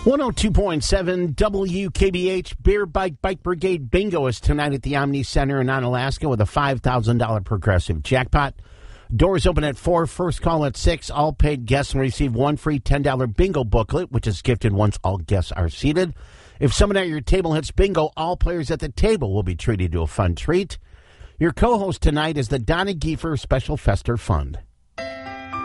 102.7 WKBH Beer Bike Brigade Bingo is tonight at the Omni Center in Onalaska with a $5,000 progressive jackpot. Doors open at 4, first call at 6. All paid guests will receive one free $10 bingo booklet, which is gifted once all guests are seated. If someone at your table hits bingo, all players at the table will be treated to a fun treat. Your co-host tonight is the Donna Giefer Special Fester Fund.